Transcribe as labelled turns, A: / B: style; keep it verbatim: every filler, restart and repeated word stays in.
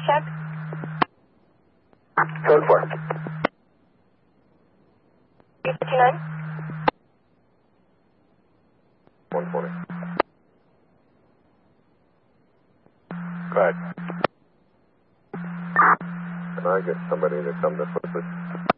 A: check.
B: Code four.
A: three fifty-nine.
B: one forty. Go ahead. Can I get somebody to come this way, please?